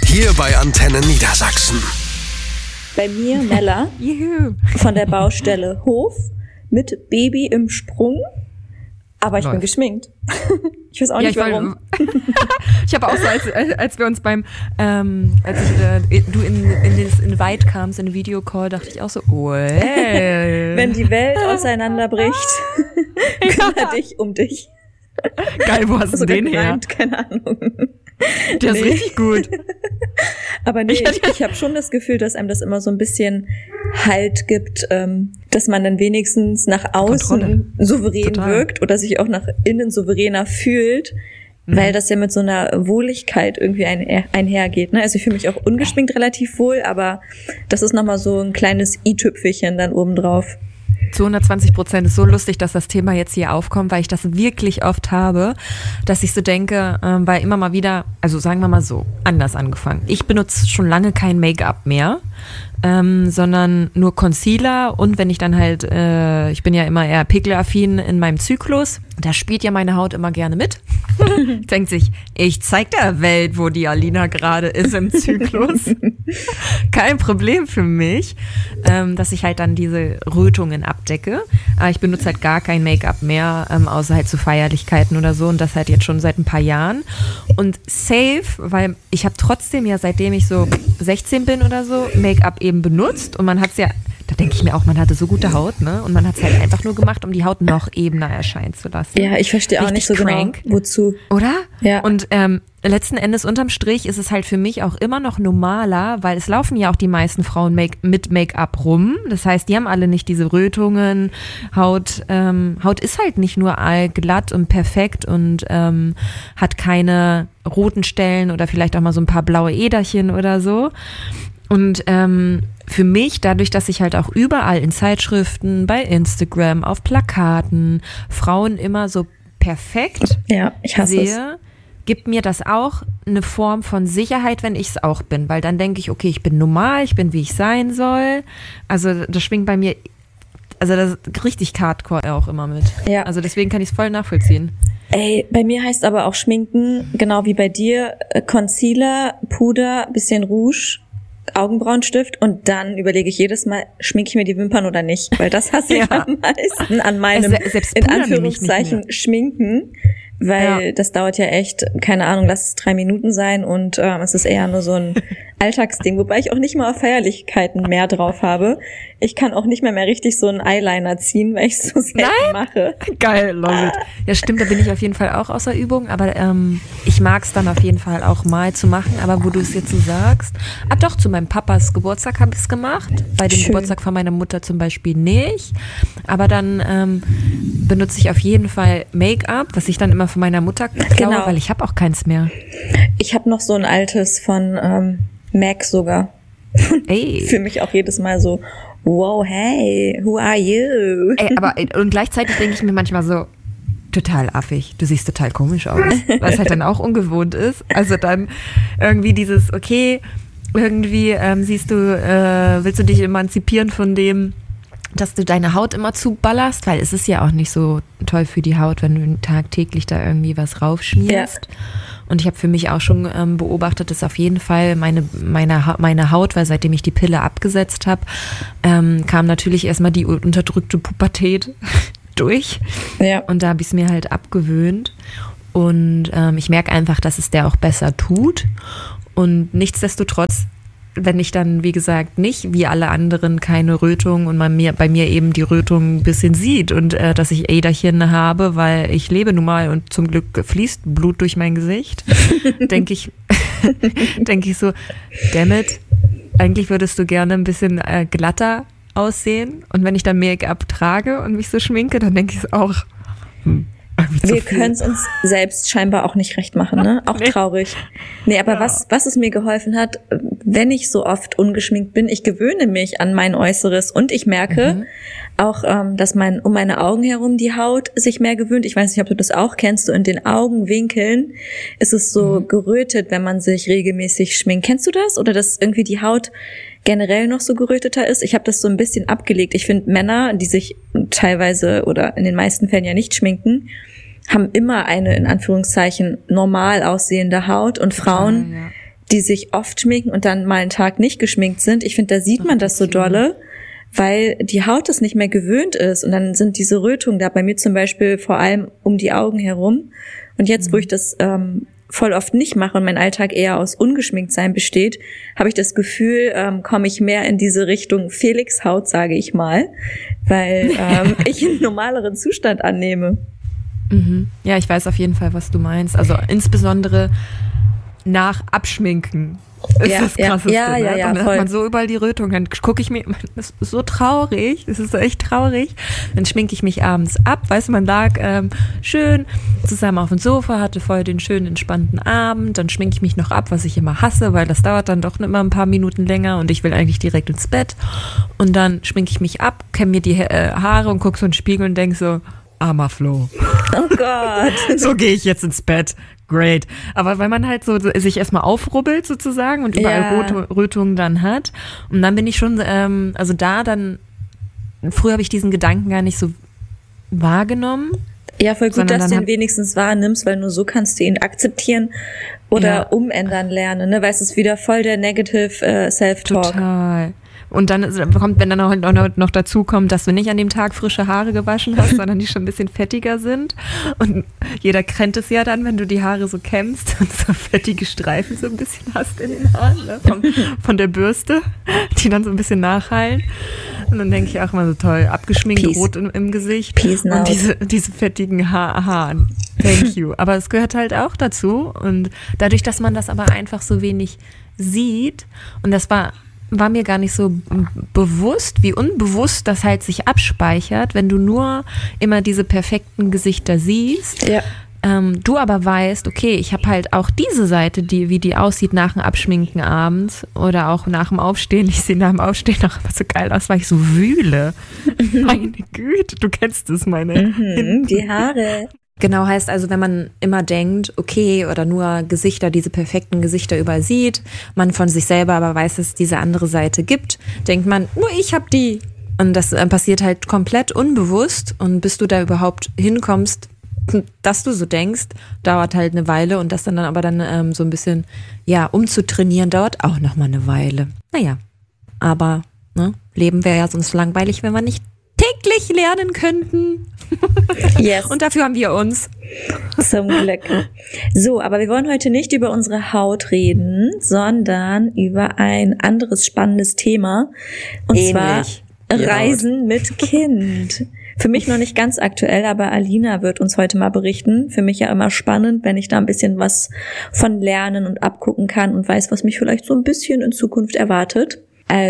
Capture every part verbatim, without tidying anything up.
Hier bei Antenne Niedersachsen. Bei mir Mella Juhu. Von der Baustelle Hof mit Baby im Sprung. Aber ich Läuft. bin geschminkt. Ich weiß auch Ja, nicht ich warum. ich habe auch so, als, als wir uns beim, ähm, als ich, äh, du in, in, das, in Weit kamst, in den Videocall, dachte ich auch so, well. Wenn die Welt auseinanderbricht, kümmere dich um dich. Geil, wo hast du Sogar den her? gereimt, keine Ahnung. Der ist Nee. richtig gut. Aber nee, ich, ich habe schon das Gefühl, dass einem das immer so ein bisschen Halt gibt, ähm, dass man dann wenigstens nach außen Kontrolle. souverän Total. wirkt oder sich auch nach innen souveräner fühlt, Mhm. weil das ja mit so einer Wohligkeit irgendwie ein, einhergeht. Ne? Also ich fühle mich auch ungeschminkt relativ wohl, aber das ist nochmal so ein kleines i-Tüpfelchen dann obendrauf. Zu hundertzwanzig Prozent ist so lustig, dass das Thema jetzt hier aufkommt, weil ich das wirklich oft habe, dass ich so denke, ähm, weil immer mal wieder, also sagen wir mal so, anders angefangen. Ich benutze schon lange kein Make-up mehr, ähm, sondern nur Concealer und wenn ich dann halt, äh, ich bin ja immer eher pickel-affin in meinem Zyklus, da spielt ja meine Haut immer gerne mit. Denkt sich, ich zeig der Welt, wo die Alina gerade ist im Zyklus. Kein Problem für mich, ähm, dass ich halt dann diese Rötungen abdecke. Aber ich benutze halt gar kein Make-up mehr, ähm, außer halt zu Feierlichkeiten oder so und das halt jetzt schon seit ein paar Jahren. Und safe, weil ich habe trotzdem ja, seitdem ich so sechzehn bin oder so, Make-up eben benutzt und man hat es ja, da denke ich mir auch, man hatte so gute Haut, ne? Und man hat es halt einfach nur gemacht, um die Haut noch ebener erscheinen zu lassen. Ja, ich verstehe auch Richtig nicht so crank. genau, wozu. Oder? Ja. Und ähm, letzten Endes unterm Strich ist es halt für mich auch immer noch normaler, weil es laufen ja auch die meisten Frauen make, mit Make-up rum. Das heißt, die haben alle nicht diese Rötungen. Haut, ähm, Haut ist halt nicht nur allglatt und perfekt und ähm, hat keine roten Stellen oder vielleicht auch mal so ein paar blaue Äderchen oder so. Und ähm, für mich, dadurch, dass ich halt auch überall in Zeitschriften, bei Instagram, auf Plakaten Frauen immer so perfekt Ja, ich hasse es. sehe, gibt mir das auch eine Form von Sicherheit, wenn ich es auch bin. Weil dann denke ich, okay, ich bin normal, ich bin, wie ich sein soll. Also das schwingt bei mir, also das ist richtig Hardcore auch immer mit. Ja. Also deswegen kann ich es voll nachvollziehen. Ey, bei mir heißt aber auch Schminken, genau wie bei dir, äh, Concealer, Puder, bisschen Rouge, Augenbrauenstift und dann überlege ich jedes Mal, schminke ich mir die Wimpern oder nicht, weil das hasse ich Ja. am meisten an meinem, Se- selbst in Puder nehme ich nicht Anführungszeichen, mehr. Schminken, weil Ja. das dauert ja echt, keine Ahnung, lass es drei Minuten sein und ähm, es ist eher nur so ein Alltagsding, wobei ich auch nicht mal auf Feierlichkeiten mehr drauf habe. Ich kann auch nicht mehr mehr richtig so einen Eyeliner ziehen, weil ich es so selten mache. Geil, love it. Ja, stimmt, da bin ich auf jeden Fall auch außer Übung, aber ähm, ich mag es dann auf jeden Fall auch mal zu machen, aber wo du es jetzt so sagst, ah doch, zu meinem Papas Geburtstag habe ich es gemacht, bei dem Schön. Geburtstag von meiner Mutter zum Beispiel nicht, aber dann ähm, benutze ich auf jeden Fall Make-up, was ich dann immer von meiner Mutter klaue, Genau. weil ich habe auch keins mehr. Ich habe noch so ein altes von ähm, MAC sogar. Ey. Für mich auch jedes Mal so, wow, hey, who are you? Ey, aber und gleichzeitig denke ich mir manchmal so, total affig, du siehst total komisch aus, was halt dann auch ungewohnt ist. Also dann irgendwie dieses, okay, irgendwie ähm, siehst du, äh, willst du dich emanzipieren von dem, dass du deine Haut immer zuballerst, weil es ist ja auch nicht so toll für die Haut, wenn du tagtäglich da irgendwie was raufschmierst. Ja. Und ich habe für mich auch schon ähm, beobachtet, dass auf jeden Fall meine, meine, Ha- meine Haut, weil seitdem ich die Pille abgesetzt habe, ähm, kam natürlich erstmal die unterdrückte Pubertät durch. Ja. Und da habe ich es mir halt abgewöhnt. Und ähm, ich merke einfach, dass es der auch besser tut. Und nichtsdestotrotz, wenn ich dann, wie gesagt, nicht wie alle anderen keine Rötung und man mir, bei mir eben die Rötung ein bisschen sieht und äh, dass ich Äderchen habe, weil ich lebe nun mal und zum Glück fließt Blut durch mein Gesicht, denke ich, denke ich so, damn it, eigentlich würdest du gerne ein bisschen äh, glatter aussehen und wenn ich dann Make-up trage und mich so schminke, dann denke ich es auch, hm. Wir können es uns selbst scheinbar auch nicht recht machen, ne? Auch Nee. traurig. Nee, aber Ja. was, was es mir geholfen hat, wenn ich so oft ungeschminkt bin, ich gewöhne mich an mein Äußeres und ich merke Mhm. auch, ähm, dass mein, um meine Augen herum die Haut sich mehr gewöhnt. Ich weiß nicht, ob du das auch kennst, so in den Augenwinkeln ist es so Mhm. gerötet, wenn man sich regelmäßig schminkt. Kennst du das? Oder dass irgendwie die Haut generell noch so geröteter ist? Ich habe das so ein bisschen abgelegt. Ich finde, Männer, die sich teilweise oder in den meisten Fällen ja nicht schminken, haben immer eine, in Anführungszeichen, normal aussehende Haut und Frauen, Ja. die sich oft schminken und dann mal einen Tag nicht geschminkt sind. Ich finde, da sieht man das so dolle, weil die Haut es nicht mehr gewöhnt ist. Und dann sind diese Rötungen da bei mir zum Beispiel vor allem um die Augen herum. Und jetzt, mhm. wo ich das ähm, voll oft nicht mache und mein Alltag eher aus Ungeschminktsein besteht, habe ich das Gefühl, ähm, komme ich mehr in diese Richtung Felix-Haut, sage ich mal, weil ähm, ich einen normaleren Zustand annehme. Mhm. Ja, ich weiß auf jeden Fall, was du meinst. Also insbesondere nach Abschminken ist ja, das Krasseste. Ja, ja, ja, ne? ja, Dann voll. hat man so überall die Rötung. Dann gucke ich mir, das ist so traurig, das ist echt traurig. Dann schminke ich mich abends ab. Weißt du, man lag ähm, schön zusammen auf dem Sofa, hatte vorher den schönen, entspannten Abend. Dann schminke ich mich noch ab, was ich immer hasse, weil das dauert dann doch immer ein paar Minuten länger und ich will eigentlich direkt ins Bett. Und dann schminke ich mich ab, kämme mir die äh, Haare und gucke so in den Spiegel und denke so, armer Flo. Oh Gott. So gehe ich jetzt ins Bett. Great. Aber weil man halt so sich erstmal aufrubbelt sozusagen und überall Ja. Röt- Rötungen dann hat. Und dann bin ich schon, ähm, also da dann, früher habe ich diesen Gedanken gar nicht so wahrgenommen. Ja, voll gut, Sondern dass du dann ihn hab- wenigstens wahrnimmst, weil nur so kannst du ihn akzeptieren oder Ja. umändern lernen, ne? Weil es ist wieder voll der Negative äh, Self-Talk. Total. Und dann ist- kommt, wenn dann auch noch, noch dazu kommt, dass du nicht an dem Tag frische Haare gewaschen hast, sondern die schon ein bisschen fettiger sind. Und jeder kennt es ja dann, wenn du die Haare so kämmst und so fettige Streifen so ein bisschen hast in den Haaren, ne? von, von der Bürste, die dann so ein bisschen nachhallen. Und dann denke ich auch immer so toll, abgeschminkt, Peace. rot im, im Gesicht. Peace now. Und diese, diese fettigen ha- Haaren. Thank you. Aber es gehört halt auch dazu. Und dadurch, dass man das aber einfach so wenig sieht, und das war war mir gar nicht so m- bewusst, wie unbewusst das halt sich abspeichert, wenn du nur immer diese perfekten Gesichter siehst. Ja. Ähm, du aber weißt, okay, ich habe halt auch diese Seite, die wie die aussieht nach dem Abschminken abends oder auch nach dem Aufstehen. Ich sehe nach dem Aufstehen auch immer so geil aus, weil ich so wühle. Meine Güte, du kennst es, meine. Mhm, die Haare. Genau, heißt also, wenn man immer denkt, okay, oder nur Gesichter, diese perfekten Gesichter überall sieht, man von sich selber aber weiß, dass es diese andere Seite gibt, denkt man, nur ich hab die. Und das äh, passiert halt komplett unbewusst. Und bis du da überhaupt hinkommst, dass du so denkst, dauert halt eine Weile. Und das dann, dann aber dann ähm, so ein bisschen, ja, umzutrainieren, dauert auch nochmal eine Weile. Naja, aber ne, Leben wäre ja sonst langweilig, wenn wir nicht täglich lernen könnten. Yes. Und dafür haben wir uns. Zum Glück. So, aber wir wollen heute nicht über unsere Haut reden, sondern über ein anderes spannendes Thema. Und Ähnlich. zwar Die Reisen mit Kind. Für mich noch nicht ganz aktuell, aber Alina wird uns heute mal berichten. Für mich ja immer spannend, wenn ich da ein bisschen was von lernen und abgucken kann und weiß, was mich vielleicht so ein bisschen in Zukunft erwartet.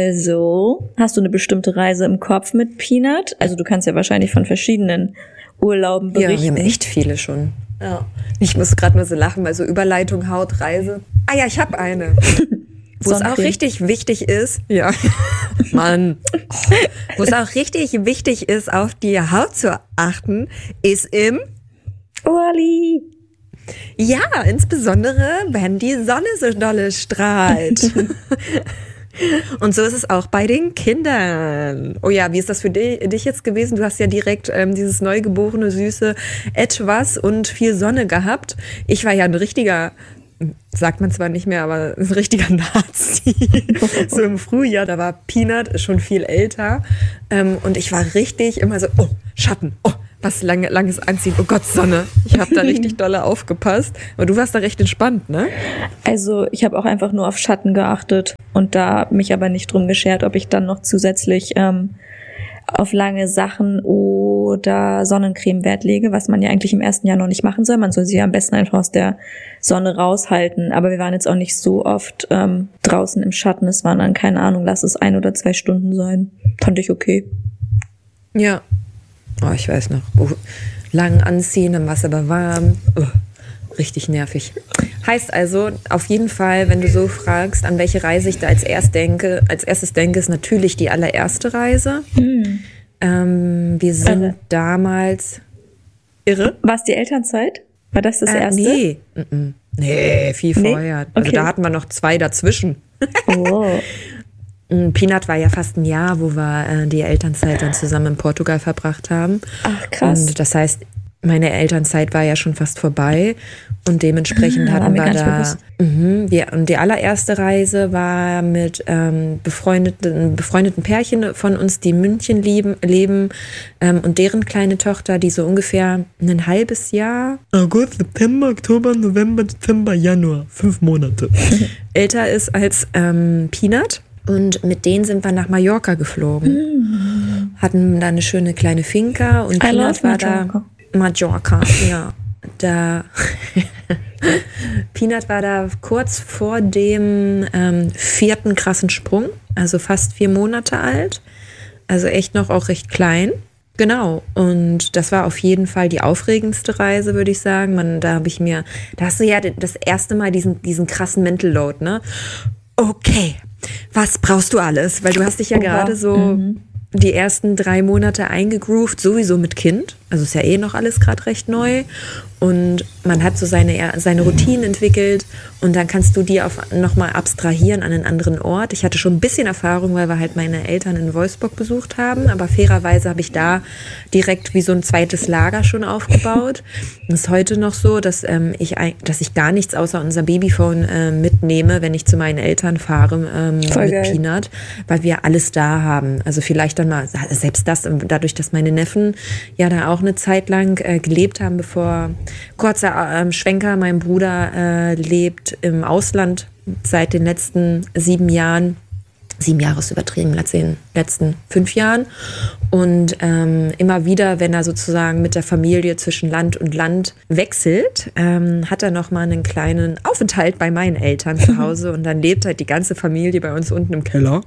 Also, hast du eine bestimmte Reise im Kopf mit Peanut? Also du kannst ja wahrscheinlich von verschiedenen Urlauben Ja, berichten. wir haben echt viele schon. Ja. Ich muss gerade nur so lachen, weil so Überleitung, Haut, Reise. Ah ja, ich habe eine. Wo es auch Sonnencreme. richtig wichtig ist, ja, Mann, oh. Wo es auch richtig wichtig ist, auf die Haut zu achten, ist im, Urli. ja, insbesondere, wenn die Sonne so dolle strahlt. Und so ist es auch bei den Kindern. Oh ja, wie ist das für di- dich jetzt gewesen? Du hast ja direkt ähm, dieses neugeborene, süße Etwas und viel Sonne gehabt. Ich war ja ein richtiger, sagt man zwar nicht mehr, aber ein richtiger Nazi. So im Frühjahr, da war Peanut schon viel älter. Ähm, und ich war richtig immer so, oh, Schatten, oh, was lange, langes Anziehen, oh Gott, Sonne. Ich habe da richtig dolle aufgepasst. Aber du warst da recht entspannt, ne? Also ich habe auch einfach nur auf Schatten geachtet und da mich aber nicht drum geschert, ob ich dann noch zusätzlich ähm, auf lange Sachen oder Sonnencreme Wert lege, was man ja eigentlich im ersten Jahr noch nicht machen soll. Man soll sie ja am besten einfach aus der Sonne raushalten. Aber wir waren jetzt auch nicht so oft ähm, draußen im Schatten. Es waren dann, keine Ahnung, lass es ein oder zwei Stunden sein. Fand ich okay. Ja. Oh, ich weiß noch. Oh, lang anziehen, dann war es aber warm. Oh, richtig nervig. Heißt also, auf jeden Fall, wenn du so fragst, an welche Reise ich da als erst denke, als erstes denke, ist natürlich die allererste Reise. Hm. Ähm, wir sind Irre. damals irre. War es die Elternzeit? War das das Äh, erste? nee. Mm-mm. Nee, viel Nee? vorher. Also Okay. da hatten wir noch zwei dazwischen. Oh. Mm, Peanut war ja fast ein Jahr, wo wir äh, die Elternzeit dann zusammen in Portugal verbracht haben. Ach, krass. Und das heißt, meine Elternzeit war ja schon fast vorbei und dementsprechend Ah, war hatten mir wir gar nicht da. bewusst. Mhm, wir, und die allererste Reise war mit ähm, befreundeten, befreundeten Pärchen von uns, die in München leben, leben ähm, und deren kleine Tochter, die so ungefähr ein halbes Jahr August, September, Oktober, November, Dezember, Januar. Fünf Monate. älter ist als ähm, Peanut. Und mit denen sind wir nach Mallorca geflogen. Hatten da eine schöne kleine Finca und I Peanut love war Mallorca. da. Mallorca, ja. Da Peanut war da kurz vor dem ähm, vierten krassen Sprung, also fast vier Monate alt. Also echt noch auch recht klein. Genau, und das war auf jeden Fall die aufregendste Reise, würde ich sagen. Man, da habe ich mir, da hast du ja das erste Mal diesen, diesen krassen Mental Load, ne? Okay, was brauchst du alles? Weil du hast dich ja Oh, gerade wow. so Mhm. die ersten drei Monate eingegroovt, sowieso mit Kind. Also ist ja eh noch alles gerade recht neu. Und man hat so seine, seine Routinen entwickelt und dann kannst du die auf nochmal abstrahieren an einen anderen Ort. Ich hatte schon ein bisschen Erfahrung, weil wir halt meine Eltern in Wolfsburg besucht haben, aber fairerweise habe ich da direkt wie so ein zweites Lager schon aufgebaut. Es ist heute noch so, dass, ähm, ich, ein- dass ich gar nichts außer unser Babyphone äh, mitnehme, wenn ich zu meinen Eltern fahre ähm, Voll mit geil. Peanut, weil wir alles da haben. Also vielleicht dann mal, selbst das, dadurch, dass meine Neffen ja da auch eine Zeit lang äh, gelebt haben, bevor, kurzer ähm, Schwenker, mein Bruder äh, lebt im Ausland seit den letzten sieben Jahren. Sieben Jahre ist übertrieben, letzten, letzten fünf Jahren. Und ähm, immer wieder, wenn er sozusagen mit der Familie zwischen Land und Land wechselt, ähm, hat er nochmal einen kleinen Aufenthalt bei meinen Eltern zu Hause. Und dann lebt halt die ganze Familie bei uns unten im Keller.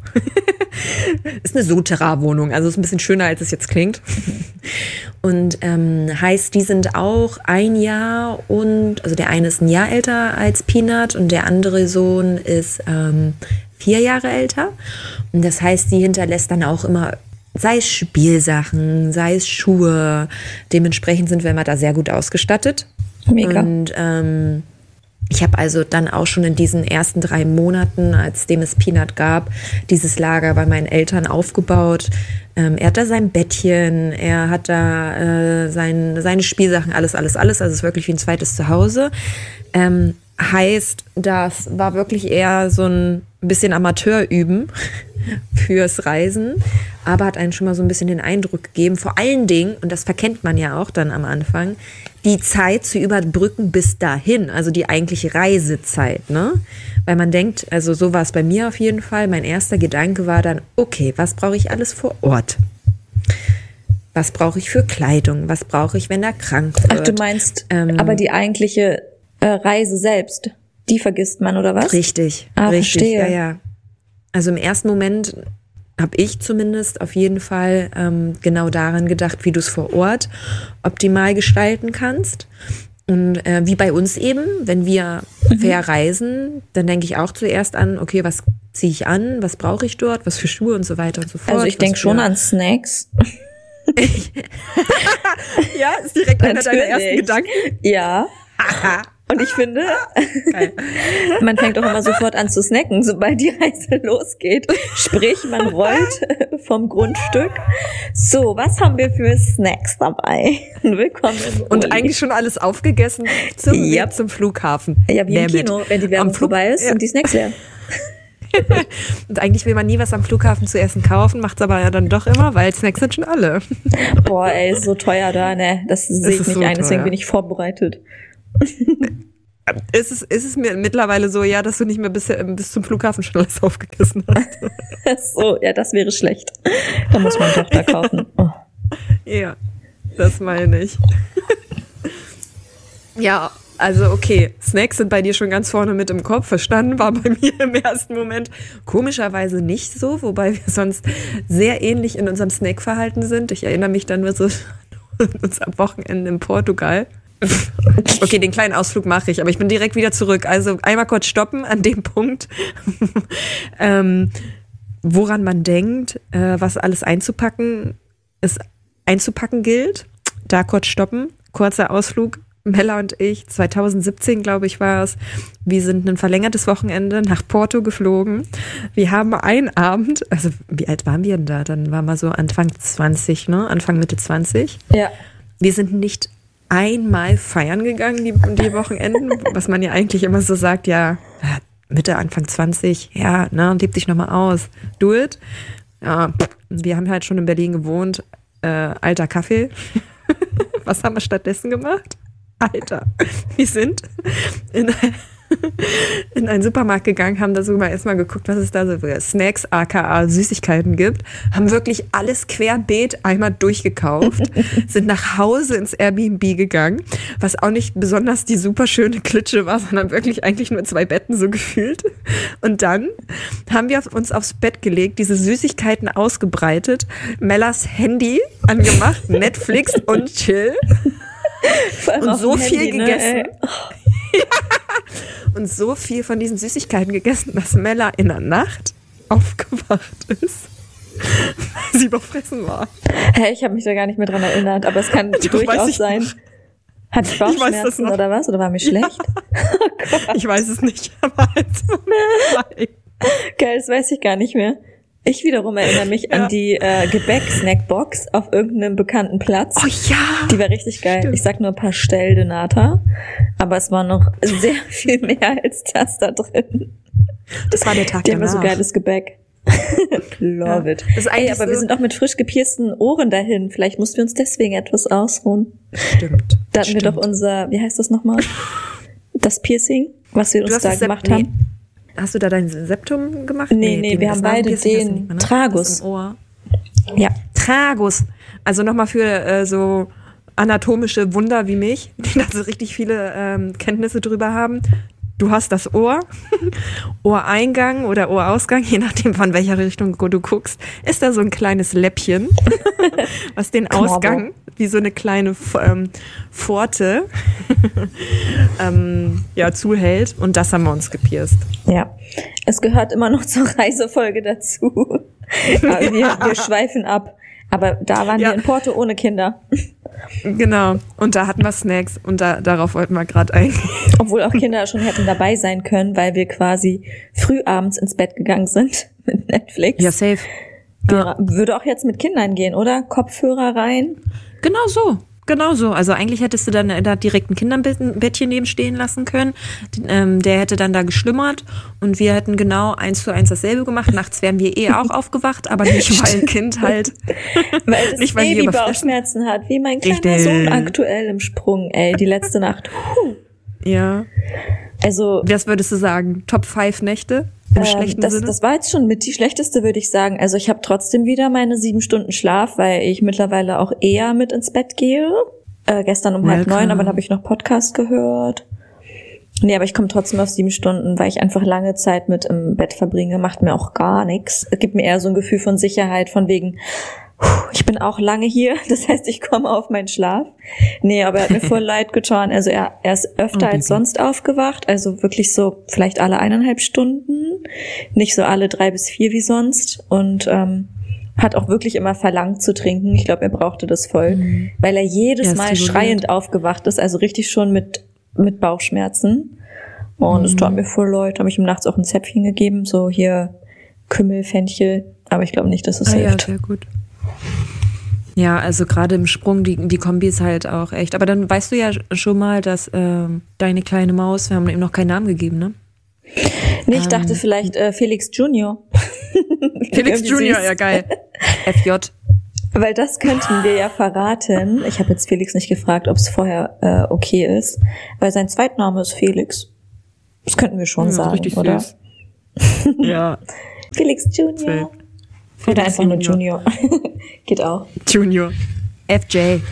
Ist eine Soterra-Wohnung, also ist ein bisschen schöner, als es jetzt klingt. Und ähm, heißt, die sind auch ein Jahr und, also der eine ist ein Jahr älter als Peanut und der andere Sohn ist ähm, vier Jahre älter. Und das heißt, die hinterlässt dann auch immer, sei es Spielsachen, sei es Schuhe. Dementsprechend sind wir immer da sehr gut ausgestattet. Mega. Und ähm, ich habe also dann auch schon in diesen ersten drei Monaten, als dem es Peanut gab, dieses Lager bei meinen Eltern aufgebaut. Ähm, er hat da sein Bettchen, er hat da äh, sein, seine Spielsachen, alles, alles, alles. Also es ist wirklich wie ein zweites Zuhause. Ähm, heißt, das war wirklich eher so ein bisschen Amateurüben fürs Reisen, aber hat einen schon mal so ein bisschen den Eindruck gegeben, vor allen Dingen, und das verkennt man ja auch dann am Anfang, die Zeit zu überbrücken bis dahin, also die eigentliche Reisezeit, ne? Weil man denkt, also so war es bei mir auf jeden Fall, mein erster Gedanke war dann, okay, was brauche ich alles vor Ort? Was brauche ich für Kleidung? Was brauche ich, wenn er krank wird? Ach, du meinst, Ähm, aber die eigentliche äh, Reise selbst, die vergisst man, oder was? Richtig, Ah, richtig, verstehe. ja, ja. Also im ersten Moment habe ich zumindest auf jeden Fall ähm, genau daran gedacht, wie du es vor Ort optimal gestalten kannst. Und äh, wie bei uns eben, wenn wir Mhm. verreisen, dann denke ich auch zuerst an, okay, was ziehe ich an, was brauche ich dort, was für Schuhe und so weiter und so fort. Also ich denke was schon für- an Snacks. Ja, ist direkt einer deiner Natürlich. ersten Gedanken. Ja. Und ich finde, man fängt doch immer sofort an zu snacken, sobald die Reise losgeht. Sprich, man rollt vom Grundstück. So, was haben wir für Snacks dabei? Willkommen im Und Uli. eigentlich schon alles aufgegessen zum Ja. Weg zum Flughafen. Ja, wie im Damn it. Kino, wenn die Am Werbung Flug- vorbei ist, Ja. sind die Snacks leer. Und eigentlich will man nie was am Flughafen zu essen kaufen, macht's aber ja dann doch immer, weil Snacks sind schon alle. Boah, ey, ist so teuer da, ne? Das sehe ich ist nicht so ein, deswegen teuer. bin ich vorbereitet. Ist es, ist es mir mittlerweile so, ja, dass du nicht mehr bis, bis zum Flughafen schon alles aufgegessen hast? So, ja, das wäre schlecht. Da muss man Tochter kaufen. Oh. Ja, das meine ich. Ja, also okay, Snacks sind bei dir schon ganz vorne mit im Kopf, verstanden, war bei mir im ersten Moment komischerweise nicht so, wobei wir sonst sehr ähnlich in unserem Snackverhalten sind. Ich erinnere mich dann so an unser Wochenende in Portugal. Okay, den kleinen Ausflug mache ich, aber ich bin direkt wieder zurück. Also einmal kurz stoppen an dem Punkt, ähm, woran man denkt, äh, was alles einzupacken, es einzupacken gilt. Da kurz stoppen, kurzer Ausflug. Mella und ich, zwanzig siebzehn, glaube ich, war es. Wir sind ein verlängertes Wochenende nach Porto geflogen. Wir haben einen Abend, also wie alt waren wir denn da? Dann waren wir so Anfang zwanzig, ne? Anfang Mitte zwanzig. Ja. Wir sind nicht einmal feiern gegangen, die, die Wochenenden, was man ja eigentlich immer so sagt, ja, Mitte, Anfang zwanzig, ja, ne, lebt dich nochmal aus, do it. Ja, wir haben halt schon in Berlin gewohnt, äh, alter Kaffee. Was haben wir stattdessen gemacht? Alter, wir sind in, in einen Supermarkt gegangen, haben da so mal erstmal geguckt, was es da so für Snacks, aka Süßigkeiten gibt, haben wirklich alles querbeet einmal durchgekauft, sind nach Hause ins Airbnb gegangen, was auch nicht besonders die super schöne Klitsche war, sondern wirklich eigentlich nur zwei Betten so gefühlt. Und dann haben wir uns aufs Bett gelegt, diese Süßigkeiten ausgebreitet, Mellas Handy angemacht, Netflix und chill. Und so viel Handy, gegessen. Ne, ja. Und so viel von diesen Süßigkeiten gegessen, dass Mella in der Nacht aufgewacht ist, weil sie überfressen war. Hey, ich habe mich da gar nicht mehr dran erinnert, aber es kann ich durchaus sein. Hat ich Bauchschmerzen oder was? Oder war mir schlecht? Ja. Oh Gott. Ich weiß es nicht, aber halt geil, das weiß ich gar nicht mehr. Ich wiederum erinnere mich ja. an die äh, Gebäck-Snackbox auf irgendeinem bekannten Platz. Oh ja! Die war richtig geil. Stimmt. Ich sag nur Pastel de Nata, aber es war noch sehr viel mehr als das da drin. Das war der Tag Die danach. haben so geiles Gebäck. Love ja. it. Das ist Ey, aber so wir sind auch mit frisch gepiersten Ohren dahin. Vielleicht mussten wir uns deswegen etwas ausruhen. Stimmt. Da hatten Stimmt. wir doch unser, wie heißt das nochmal? Das Piercing, was wir du uns da gemacht nee. haben. Hast du da dein Septum gemacht? Nee, nee, nee wir haben beide den ne? Tragus. Ohr. Ja. Tragus. Also nochmal für äh, so anatomische Wunder wie mich, die da so richtig viele ähm, Kenntnisse drüber haben. Du hast das Ohr, Ohreingang oder Ohrausgang, je nachdem von welcher Richtung du guckst, ist da so ein kleines Läppchen, was den Ausgang wie so eine kleine ähm, Pforte ähm, ja, zuhält. Und das haben wir uns gepierst. Ja, es gehört immer noch zur Reisefolge dazu. Aber wir, ja. wir schweifen ab. Aber da waren ja. wir in Porto ohne Kinder. Genau. Und da hatten wir Snacks und da, darauf wollten wir gerade eingehen. Obwohl auch Kinder schon hätten dabei sein können, weil wir quasi früh abends ins Bett gegangen sind mit Netflix. Ja, safe. Ja. Würde auch jetzt mit Kindern gehen, oder? Kopfhörer rein. Genau so. Genau so. Also eigentlich hättest du dann da direkt ein Kinderbettchen neben stehen lassen können. Ähm, der hätte dann da geschlummert und wir hätten genau eins zu eins dasselbe gemacht. Nachts wären wir eh auch aufgewacht, aber nicht, weil ein Kind halt weil das nicht, weil Baby Bauchschmerzen hat, wie mein kleiner Richtig. Sohn aktuell im Sprung, ey, die letzte Nacht. Puh. Ja. Also, was würdest du sagen? Top fünf Nächte? Im ähm, schlechten das, Sinne? Das war jetzt schon mit die schlechteste, würde ich sagen. Also ich habe trotzdem wieder meine sieben Stunden Schlaf, weil ich mittlerweile auch eher mit ins Bett gehe. Äh, gestern um halb neun, aber dann habe ich noch Podcast gehört. Nee, aber ich komme trotzdem auf sieben Stunden, weil ich einfach lange Zeit mit im Bett verbringe. Macht mir auch gar nichts. Es gibt mir eher so ein Gefühl von Sicherheit, von wegen, ich bin auch lange hier, das heißt, ich komme auf meinen Schlaf. Nee, aber er hat mir voll leid getan. Also er, er ist öfter oh, als sonst aufgewacht, also wirklich so vielleicht alle eineinhalb Stunden, nicht so alle drei bis vier wie sonst und ähm, hat auch wirklich immer verlangt zu trinken. Ich glaube, er brauchte das voll, mhm. weil er jedes ja, Mal schreiend aufgewacht ist, also richtig schon mit mit Bauchschmerzen. Und es mhm. tat mir voll leid, habe ich ihm nachts auch ein Zäpfchen gegeben, so hier Kümmel, Fenchel, aber ich glaube nicht, dass es ah, hilft. Ja, sehr gut. Ja, also gerade im Sprung, die, die Kombi ist halt auch echt. Aber dann weißt du ja schon mal, dass ähm, deine kleine Maus, wir haben ihm noch keinen Namen gegeben, ne? Nee, ich ähm, dachte vielleicht äh, Felix Junior. Felix Junior, ja geil. F J. Weil das könnten wir ja verraten. Ich habe jetzt Felix nicht gefragt, ob es vorher äh, okay ist. Weil sein Zweitname ist Felix. Das könnten wir schon ja, sagen, richtig oder? Süß. Ja. Felix Junior. Felix oder einfach Junior. Nur Junior. Geht auch. Junior. F J.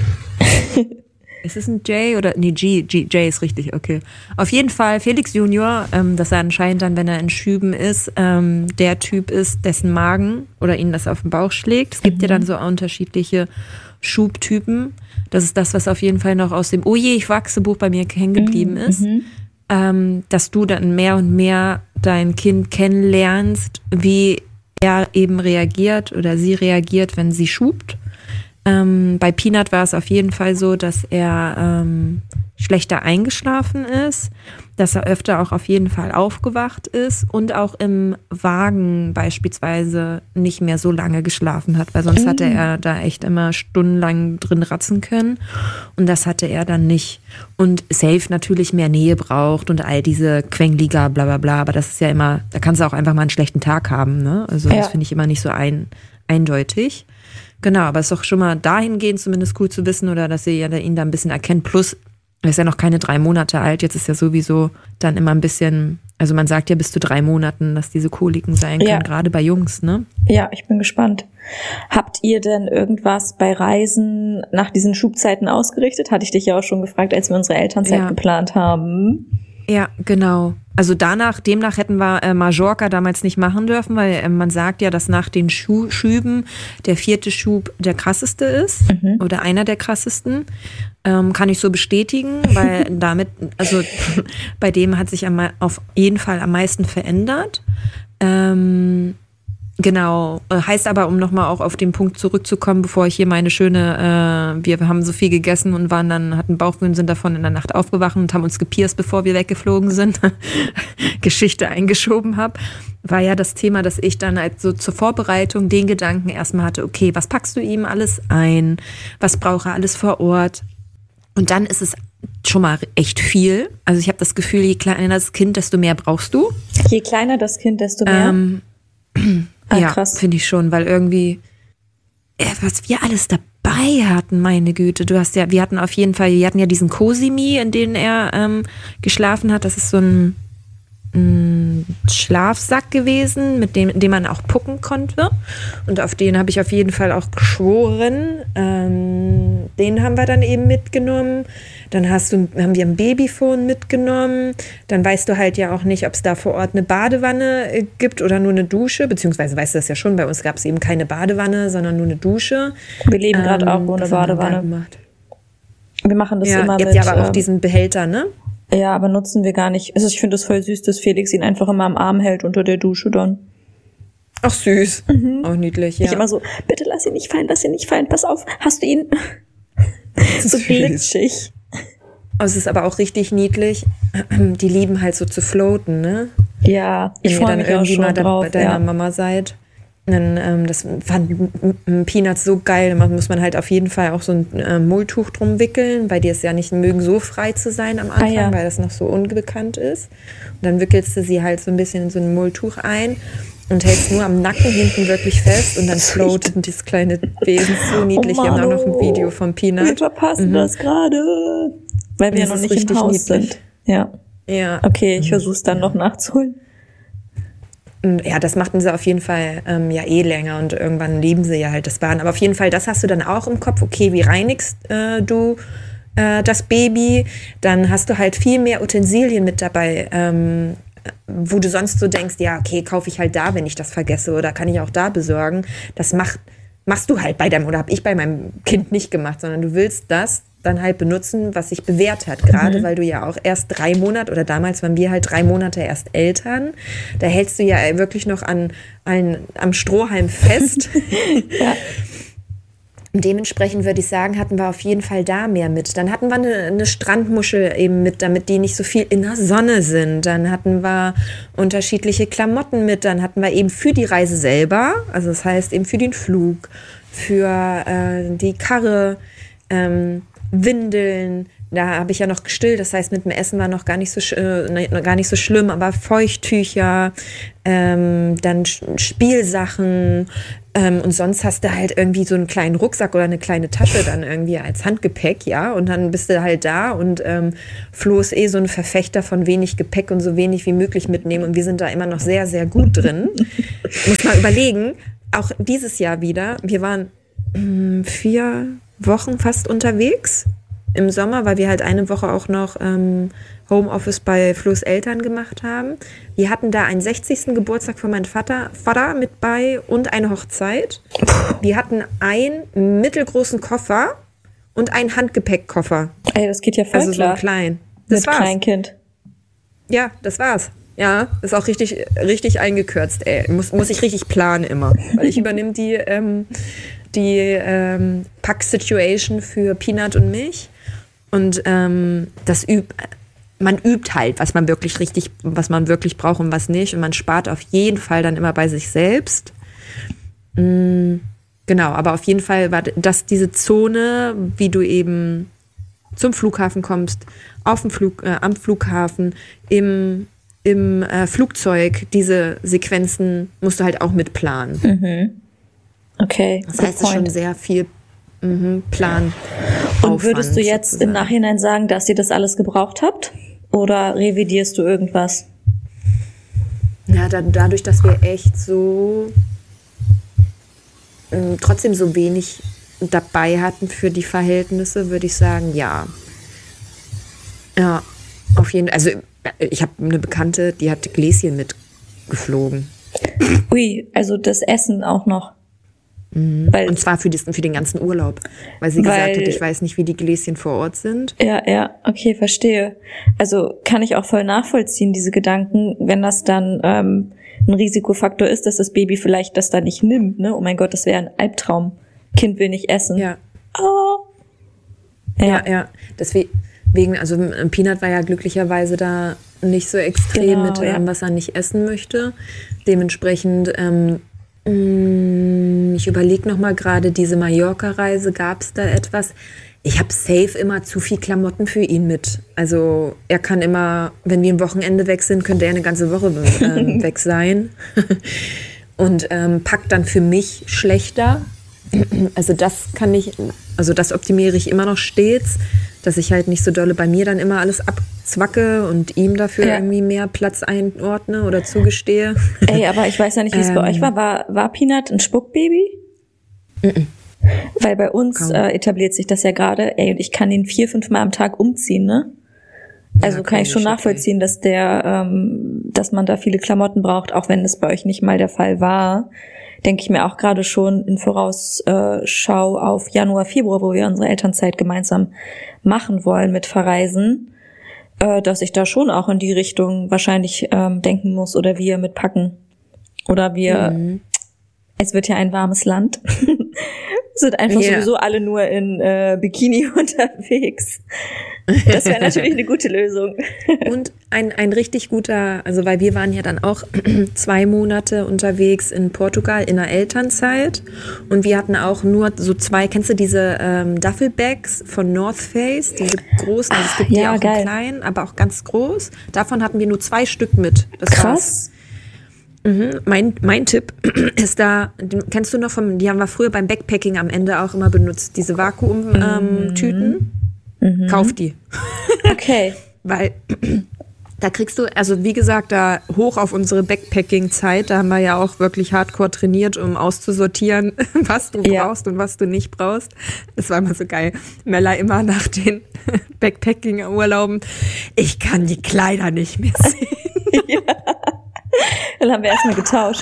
Ist es ein J oder? Nee, G, G. J ist richtig, okay. Auf jeden Fall Felix Junior, ähm, dass er anscheinend dann, wenn er in Schüben ist, ähm, der Typ ist, dessen Magen oder ihn das auf den Bauch schlägt. Es gibt mhm. ja dann so unterschiedliche Schubtypen. Das ist das, was auf jeden Fall noch aus dem Oh je, ich wachse Buch bei mir hängen geblieben mhm. ist. Ähm, dass du dann mehr und mehr dein Kind kennenlernst, wie er eben reagiert oder sie reagiert, wenn sie schubt. Ähm, bei Peanut war es auf jeden Fall so, dass er ähm, schlechter eingeschlafen ist, dass er öfter auch auf jeden Fall aufgewacht ist und auch im Wagen beispielsweise nicht mehr so lange geschlafen hat, weil sonst mm. hatte er da echt immer stundenlang drin ratzen können und das hatte er dann nicht. Und safe natürlich mehr Nähe braucht und all diese Quengliga, bla bla bla, aber das ist ja immer, da kannst du auch einfach mal einen schlechten Tag haben, ne? Also ja. Das finde ich immer nicht so ein, eindeutig. Genau, aber es ist doch schon mal dahingehend zumindest cool zu wissen oder dass ihr ja ihn da ein bisschen erkennt. Plus, er ist ja noch keine drei Monate alt. Jetzt ist ja sowieso dann immer ein bisschen, also man sagt ja bis zu drei Monaten, dass diese Koliken sein können, ja. Gerade bei Jungs, ne? Ja, ich bin gespannt. Habt ihr denn irgendwas bei Reisen nach diesen Schubzeiten ausgerichtet? Hatte ich dich ja auch schon gefragt, als wir unsere Elternzeit ja. geplant haben. Ja, genau. Also danach, demnach hätten wir äh, Mallorca damals nicht machen dürfen, weil äh, man sagt ja, dass nach den Schu- Schüben der vierte Schub der krasseste ist mhm. oder einer der krassesten. Ähm, kann ich so bestätigen, weil damit, also bei dem hat sich am, auf jeden Fall am meisten verändert. Ähm, Genau, heißt aber, um nochmal auch auf den Punkt zurückzukommen, bevor ich hier meine schöne, äh, wir haben so viel gegessen und waren dann, hatten Bauchweh und sind davon in der Nacht aufgewacht und haben uns gepierst, bevor wir weggeflogen sind, Geschichte eingeschoben habe, war ja das Thema, dass ich dann halt so zur Vorbereitung den Gedanken erstmal hatte, okay, was packst du ihm alles ein, was braucht er alles vor Ort? Und dann ist es schon mal echt viel. Also ich habe das Gefühl, je kleiner das Kind, desto mehr brauchst du. Je kleiner das Kind, desto mehr? Ähm, Ah, ja, finde ich schon, weil irgendwie, äh, was wir alles dabei hatten, meine Güte, du hast ja, wir hatten auf jeden Fall, wir hatten ja diesen Cosimi, in dem er ähm, geschlafen hat, das ist so ein, ein Schlafsack gewesen, mit dem, in dem man auch pucken konnte und auf den habe ich auf jeden Fall auch geschworen, ähm, den haben wir dann eben mitgenommen. Dann hast du, haben wir ein Babyphone mitgenommen. Dann weißt du halt ja auch nicht, ob es da vor Ort eine Badewanne gibt oder nur eine Dusche. Beziehungsweise weißt du das ja schon, bei uns gab es eben keine Badewanne, sondern nur eine Dusche. Wir leben ähm, gerade auch ohne Badewanne. Wir machen das ja, immer mit. Ihr habt ja aber auch diesen Behälter, ne? Ja, aber nutzen wir gar nicht. Also ich finde es voll süß, dass Felix ihn einfach immer am Arm hält unter der Dusche dann. Ach süß. Mhm. Auch niedlich, ja. Ich immer so, bitte lass ihn nicht fallen, lass ihn nicht fallen, pass auf, hast du ihn? So glitschig. Es ist aber auch richtig niedlich. Die lieben halt so zu floaten, ne? Ja, ich freue mich auch schon mal drauf, bei deiner ja. Mama seid. Dann, ähm, das fand Peanuts so geil. Da muss man halt auf jeden Fall auch so ein äh, Mulltuch drum wickeln, bei dir es ja nicht mögen, so frei zu sein am Anfang, ah, ja. weil das noch so unbekannt ist. Und dann wickelst du sie halt so ein bisschen in so ein Mulltuch ein und hältst nur am Nacken hinten wirklich fest und dann floatet dieses kleine Wesen so niedlich. Oh, wir haben auch noch ein Video von Peanut. Wir verpassen mhm. das gerade. Weil wir ja noch nicht im Haus niedlich. Sind. Ja. Ja. Okay, ich versuche es dann ja. noch nachzuholen. Ja, das machten sie auf jeden Fall ähm, ja eh länger und irgendwann lieben sie ja halt das Baden. Aber auf jeden Fall, das hast du dann auch im Kopf. Okay, wie reinigst äh, du äh, das Baby? Dann hast du halt viel mehr Utensilien mit dabei, ähm, wo du sonst so denkst, ja, okay, kaufe ich halt da, wenn ich das vergesse oder kann ich auch da besorgen. Das macht, machst du halt bei deinem, oder habe ich bei meinem Kind nicht gemacht, sondern du willst das dann halt benutzen, was sich bewährt hat. Gerade mhm. weil du ja auch erst drei Monate, oder damals waren wir halt drei Monate erst Eltern. Da hältst du ja wirklich noch an, an am Strohhalm fest. Ja. Und dementsprechend würde ich sagen, hatten wir auf jeden Fall da mehr mit. Dann hatten wir eine, eine Strandmuschel eben mit, damit die nicht so viel in der Sonne sind. Dann hatten wir unterschiedliche Klamotten mit. Dann hatten wir eben für die Reise selber, also das heißt eben für den Flug, für äh, die Karre, ähm, Windeln, da habe ich ja noch gestillt, das heißt mit dem Essen war noch gar nicht so, äh, gar nicht so schlimm, aber Feuchttücher, ähm, dann Spielsachen ähm, und sonst hast du halt irgendwie so einen kleinen Rucksack oder eine kleine Tasche dann irgendwie als Handgepäck, ja, und dann bist du halt da und ähm, Flo ist eh so ein Verfechter von wenig Gepäck und so wenig wie möglich mitnehmen und wir sind da immer noch sehr, sehr gut drin. Muss mal überlegen, auch dieses Jahr wieder, wir waren mh, vier Wochen fast unterwegs im Sommer, weil wir halt eine Woche auch noch ähm, Homeoffice bei Flo's Eltern gemacht haben. Wir hatten da einen sechzigsten Geburtstag von meinem Vater, Vater mit bei und eine Hochzeit. Wir hatten einen mittelgroßen Koffer und einen Handgepäckkoffer. Ey, das geht ja voll also klar. Also so ein klein. Das mit war's. Kleinkind. Ja, das war's. Ja, ist auch richtig, richtig eingekürzt, ey. Muss, muss ich richtig planen immer. Weil ich übernehme die, ähm, die ähm, Pack-Situation für Peanut und mich. Und ähm, das übt, man übt halt, was man wirklich richtig, was man wirklich braucht und was nicht. Und man spart auf jeden Fall dann immer bei sich selbst. Mhm. Genau, aber auf jeden Fall war das diese Zone, wie du eben zum Flughafen kommst, auf dem Flug, äh, am Flughafen, im, im äh, Flugzeug, diese Sequenzen musst du halt auch mitplanen. Mhm. Okay. Das heißt, es ist schon sehr viel mhm, Plan. Und würdest du jetzt sozusagen im Nachhinein sagen, dass ihr das alles gebraucht habt? Oder revidierst du irgendwas? Ja, da, dadurch, dass wir echt so äh, trotzdem so wenig dabei hatten für die Verhältnisse, würde ich sagen, ja. Ja, auf jeden Fall. Also ich habe eine Bekannte, die hat Gläschen mitgeflogen. Ui, also das Essen auch noch. Mhm. Weil, und zwar für, diesen, für den ganzen Urlaub. Weil sie weil, gesagt hat, ich weiß nicht, wie die Gläschen vor Ort sind. Ja, ja, okay, verstehe. Also kann ich auch voll nachvollziehen, diese Gedanken, wenn das dann ähm, ein Risikofaktor ist, dass das Baby vielleicht das dann nicht nimmt. Ne? Oh mein Gott, das wäre ein Albtraum. Kind will nicht essen. Ja. Oh. Ja, ja. ja. Deswegen, also Peanut war ja glücklicherweise da nicht so extrem genau, mit, ja. was er nicht essen möchte. Dementsprechend, ähm, ich überlege nochmal gerade, diese Mallorca-Reise, gab es da etwas? Ich habe safe immer zu viel Klamotten für ihn mit. Also er kann immer, wenn wir ein Wochenende weg sind, könnte er eine ganze Woche ähm, weg sein. Und ähm, packt dann für mich schlechter. Also das kann ich, also das optimiere ich immer noch stets, dass ich halt nicht so dolle bei mir dann immer alles abzwacke und ihm dafür ja. irgendwie mehr Platz einordne oder zugestehe. Ey, aber ich weiß ja nicht, wie es ähm, bei euch war. War, war Peanut ein Spuckbaby? Mm-mm. Weil bei uns äh, etabliert sich das ja gerade, ey, und ich kann ihn vier, fünf Mal am Tag umziehen, ne? Also ja, kann ich schon nachvollziehen, okay. dass der, ähm, dass man da viele Klamotten braucht, auch wenn es bei euch nicht mal der Fall war. Denke ich mir auch gerade schon in Vorausschau auf Januar, Februar, wo wir unsere Elternzeit gemeinsam machen wollen mit Verreisen, äh, dass ich da schon auch in die Richtung wahrscheinlich ähm, denken muss oder wir mitpacken. Oder wir, mhm. es wird ja ein warmes Land, sind einfach yeah. sowieso alle nur in äh, Bikini unterwegs. Das wäre natürlich eine gute Lösung. Und ein, ein richtig guter, also weil wir waren ja dann auch zwei Monate unterwegs in Portugal in der Elternzeit und wir hatten auch nur so zwei, kennst du diese ähm, Duffelbags von North Face, diese großen, also es gibt ja, die auch geil. in klein, aber auch ganz groß. Davon hatten wir nur zwei Stück mit. Das Krass. Mhm. Mein, mein Tipp ist da, kennst du noch vom, die haben wir früher beim Backpacking am Ende auch immer benutzt, diese Vakuum-Tüten. Mhm. Mhm. Kauf die. Okay. Weil da kriegst du, also wie gesagt, da hoch auf unsere Backpacking-Zeit, da haben wir ja auch wirklich hardcore trainiert, um auszusortieren, was du ja. brauchst und was du nicht brauchst. Das war immer so geil. Mella immer nach den Backpacking-Urlauben, ich kann die Kleider nicht mehr sehen. Ja. Dann haben wir erstmal getauscht.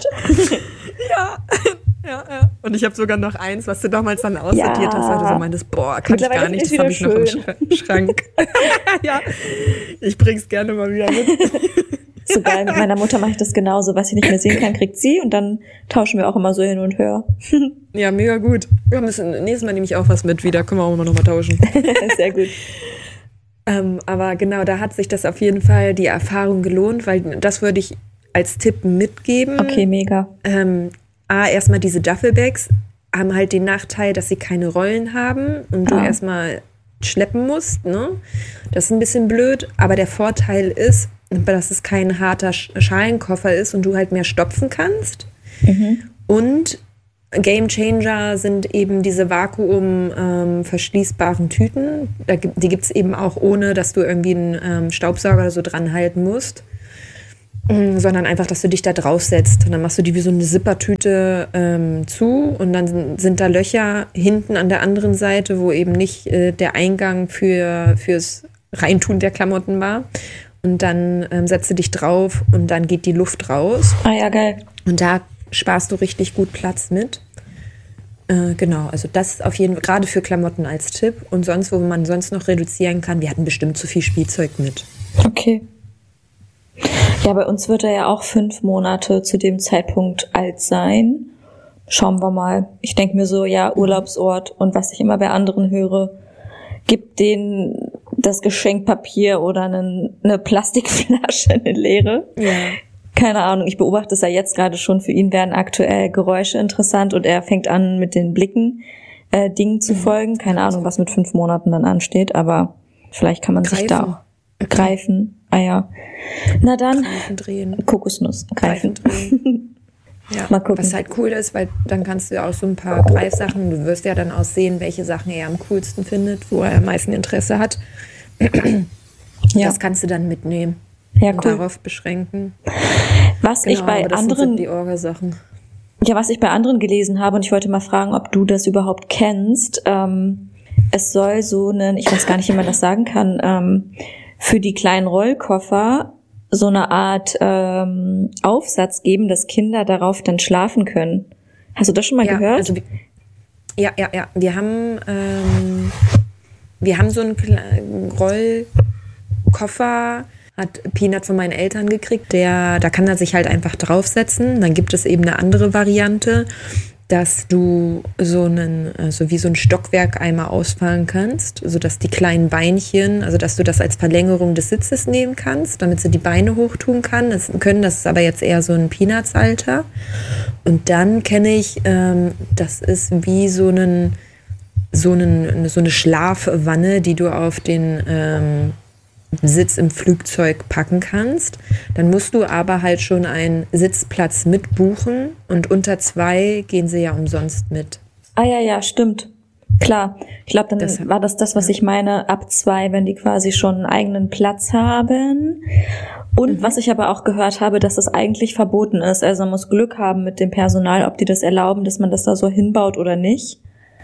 Ja. Ja, ja. Und ich habe sogar noch eins, was du damals dann aussortiert ja. hast, weil du so meintest, boah, kann ich gar nicht, das habe ich schön. noch im Schrank. Ja, ich bring's gerne mal wieder mit. So geil, mit meiner Mutter mache ich das genauso. Was ich nicht mehr sehen kann, kriegt sie und dann tauschen wir auch immer so hin und her. Ja, mega gut. Wir müssen, nächstes Mal nehme ich auch was mit wieder, können wir auch immer noch mal tauschen. Sehr gut. Ähm, aber genau, da hat sich das auf jeden Fall die Erfahrung gelohnt, weil das würde ich als Tipp mitgeben. Okay, mega. Ähm, A, erstmal diese Duffelbags haben halt den Nachteil, dass sie keine Rollen haben und du ah. erstmal schleppen musst, ne? Das ist ein bisschen blöd, aber der Vorteil ist, dass es kein harter Schalenkoffer ist und du halt mehr stopfen kannst. Mhm. Und Game Changer sind eben diese Vakuum ähm, verschließbaren Tüten. Da, die gibt's eben auch ohne, dass du irgendwie einen ähm, Staubsauger oder so dran halten musst. Sondern einfach, dass du dich da draufsetzt. Und dann machst du die wie so eine Zippertüte ähm, zu und dann sind da Löcher hinten an der anderen Seite, wo eben nicht äh, der Eingang für fürs Reintun der Klamotten war. Und dann ähm, setzt du dich drauf und dann geht die Luft raus. Ah ja, geil. Und da sparst du richtig gut Platz mit. Äh, genau, also das ist auf jeden Fall gerade für Klamotten als Tipp. Und sonst, wo man sonst noch reduzieren kann, wir hatten bestimmt zu viel Spielzeug mit. Okay. Ja, bei uns wird er ja auch fünf Monate zu dem Zeitpunkt alt sein. schauen wir mal. Ich denke mir so, ja, Urlaubsort und was ich immer bei anderen höre, gib denen das Geschenkpapier oder eine, eine Plastikflasche, eine leere. Ja. Keine Ahnung, ich beobachte es ja jetzt gerade schon. Für ihn werden aktuell Geräusche interessant und er fängt an, mit den Blicken äh, Dingen zu folgen. Keine Ahnung, was mit fünf Monaten dann ansteht, aber vielleicht kann man Greifen. sich da auch greifen. Ah ja. Na dann, Greifen drehen. Kokosnuss greifen. Greifen drehen. Ja, Mal gucken. was halt cool ist, weil dann kannst du ja auch so ein paar Greifsachen, du wirst ja dann auch sehen, welche Sachen er am coolsten findet, wo er am meisten Interesse hat. Ja, Das kannst du dann mitnehmen ja, und cool. darauf beschränken. Was ich Genau, bei aber das anderen sind so die Orga-Sachen. Ja, was ich bei anderen gelesen habe, und ich wollte mal fragen, ob du das überhaupt kennst. Ähm, es soll so einen, ich weiß gar nicht, wie man das sagen kann, ähm, für die kleinen Rollkoffer so eine Art ähm, Aufsatz geben, dass Kinder darauf dann schlafen können. Hast du das schon mal Ja, gehört? also, wir- ja, ja, ja. Wir haben, ähm, wir haben so einen kleinen Rollkoffer, hat Peanut von meinen Eltern gekriegt. Der, da kann er sich halt einfach draufsetzen. Dann gibt es eben eine andere Variante, dass du so einen, also wie so ein Stockwerk einmal ausfahren kannst, sodass die kleinen Beinchen, also dass du das als Verlängerung des Sitzes nehmen kannst, damit sie die Beine hochtun kann. Das können, das ist aber jetzt eher so ein Peanuts-Alter. Und dann kenne ich, ähm, das ist wie so einen, so einen, so eine Schlafwanne, die du auf den ähm, Sitz im Flugzeug packen kannst. Dann musst du aber halt schon einen Sitzplatz mitbuchen und unter zwei gehen sie ja umsonst mit. Ah ja, ja, stimmt. Klar. Ich glaube, dann Das- war das das, was ich meine, ab zwei, wenn die quasi schon einen eigenen Platz haben. Und was ich aber auch gehört habe, dass das eigentlich verboten ist. Also man muss Glück haben mit dem Personal, ob die das erlauben, dass man das da so hinbaut oder nicht.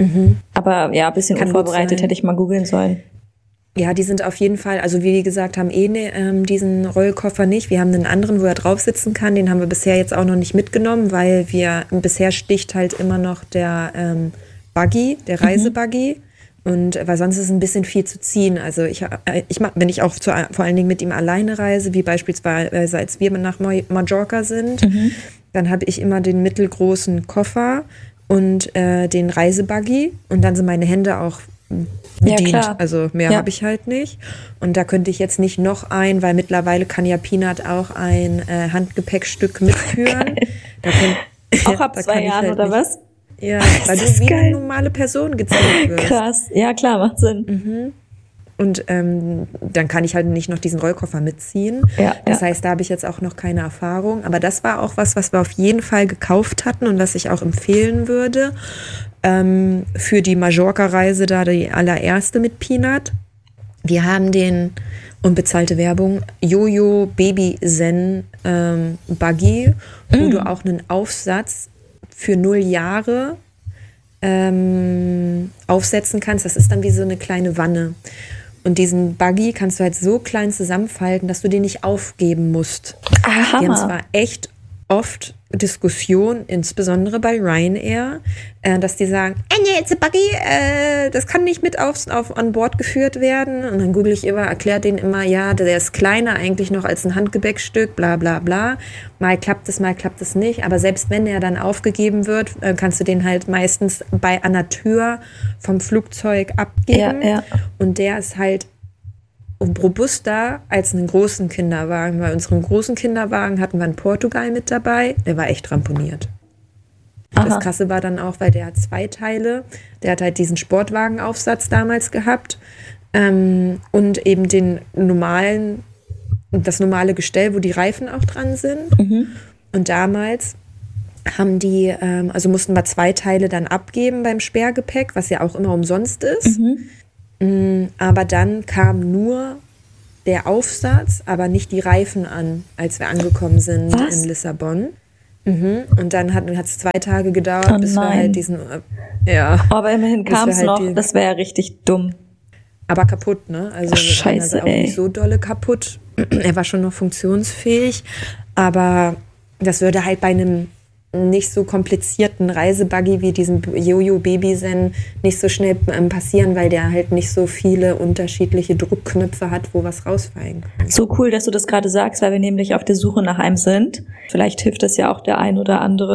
Aber ja, ein bisschen Kann gut unvorbereitet sein. hätte ich mal googeln sollen. Ja, die sind auf jeden Fall, also wie wir gesagt haben, eh ne, ähm, diesen Rollkoffer nicht. Wir haben einen anderen, wo er drauf sitzen kann. Den haben wir bisher jetzt auch noch nicht mitgenommen, weil wir bisher sticht halt immer noch der ähm, Buggy, der Reisebuggy. Und weil sonst ist es ein bisschen viel zu ziehen. Also ich, äh, ich mach, wenn ich auch zu, vor allen Dingen mit ihm alleine reise, wie beispielsweise als wir nach Ma- Mallorca sind, dann habe ich immer den mittelgroßen Koffer und äh, den Reisebuggy und dann sind meine Hände auch Ja, bedient. klar. Also mehr Ja. habe ich halt nicht. Und da könnte ich jetzt nicht noch ein, weil mittlerweile kann ja Peanut auch ein äh, Handgepäckstück mitführen. Da könnt, Auch ab da zwei kann ich Jahren halt oder nicht- was? Ja, weil das du wie geil. eine normale Person gezählt wirst. Krass. Ja, klar, macht Sinn. Und ähm, dann kann ich halt nicht noch diesen Rollkoffer mitziehen. Ja, das ja. heißt, da habe ich jetzt auch noch keine Erfahrung. Aber das war auch was, was wir auf jeden Fall gekauft hatten und was ich auch empfehlen würde. Ähm, für die Mallorca-Reise da die allererste mit Peanut. Wir haben den, unbezahlte Werbung, Jojo Baby Zen ähm, Buggy, wo du auch einen Aufsatz für null Jahre ähm, aufsetzen kannst. Das ist dann wie so eine kleine Wanne. Und diesen Buggy kannst du halt so klein zusammenfalten, dass du den nicht aufgeben musst. Ah, Wir haben Hammer. zwar echt oft Diskussionen, insbesondere bei Ryanair, äh, dass die sagen, äh, nee, it's a buggy, äh, das kann nicht mit aufs, auf, an Bord geführt werden. Und dann google ich immer, erkläre denen immer, ja, der ist kleiner eigentlich noch als ein Handgepäckstück, bla bla bla. Mal klappt es, mal klappt es nicht. Aber selbst wenn er dann aufgegeben wird, äh, kannst du den halt meistens bei an der Tür vom Flugzeug abgeben. Ja, ja. Und der ist halt robuster als einen großen Kinderwagen. Bei unserem großen Kinderwagen hatten wir einen Portugal mit dabei, der war echt ramponiert. Aha. Das Krasse war dann auch, weil der hat zwei Teile. Der hat halt diesen Sportwagenaufsatz damals gehabt ähm, und eben den normalen, das normale Gestell, wo die Reifen auch dran sind. Und damals haben die, ähm, also mussten wir zwei Teile dann abgeben beim Sperrgepäck, was ja auch immer umsonst ist. Mm, Aber dann kam nur der Aufsatz, aber nicht die Reifen an, als wir angekommen sind Was? in Lissabon. Mhm. Und dann hat es zwei Tage gedauert, Oh bis wir nein. halt diesen, äh, ja, Aber immerhin Das kam wär es halt noch. die- Das wäre ja richtig dumm. aber kaputt, ne? Also Ach, scheiße, also auch ey. nicht so dolle kaputt. Er war schon noch funktionsfähig, aber das würde halt bei einem nicht so komplizierten Reisebuggy wie diesem Jojo Baby Zen nicht so schnell ähm, passieren, weil der halt nicht so viele unterschiedliche Druckknöpfe hat, wo was rausfallen kann. So cool, dass du das gerade sagst, weil wir nämlich auf der Suche nach einem sind. Vielleicht hilft das ja auch der einen oder anderen.